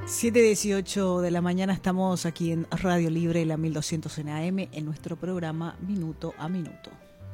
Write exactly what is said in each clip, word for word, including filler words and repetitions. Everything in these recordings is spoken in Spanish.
siete dieciocho de la mañana estamos aquí en Radio Libre, la mil doscientos en A M, en nuestro programa Minuto a Minuto.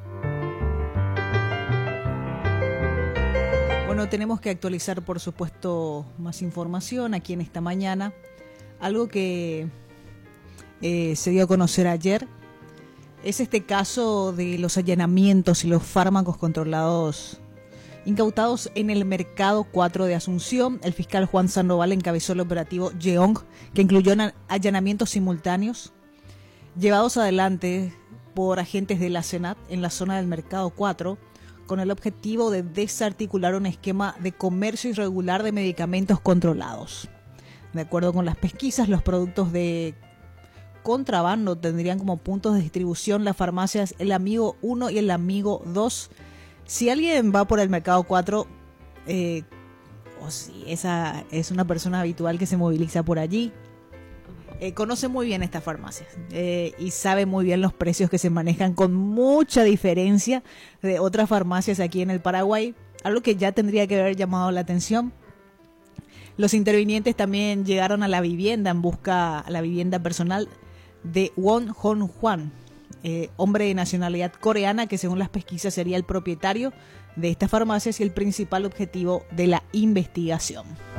Bueno, tenemos que actualizar, por supuesto, más información aquí en esta mañana. Algo que eh, se dio a conocer ayer es este caso de los allanamientos y los fármacos controlados incautados en el Mercado cuatro de Asunción. El fiscal Juan Sandoval encabezó el operativo Yeong, que incluyó allanamientos simultáneos llevados adelante por agentes de la SENAT en la zona del Mercado cuatro, con el objetivo de desarticular un esquema de comercio irregular de medicamentos controlados. De acuerdo con las pesquisas, los productos de contrabando tendrían como puntos de distribución las farmacias El Amigo uno y El Amigo dos. Si alguien va por el Mercado cuatro, eh, o si esa es una persona habitual que se moviliza por allí, eh, conoce muy bien estas farmacias eh, y sabe muy bien los precios que se manejan, con mucha diferencia de otras farmacias aquí en el Paraguay, algo que ya tendría que haber llamado la atención. Los intervinientes también llegaron a la vivienda en busca a la vivienda personal de Won Hon Hwan, Eh, hombre de nacionalidad coreana, que según las pesquisas sería el propietario de estas farmacias y el principal objetivo de la investigación.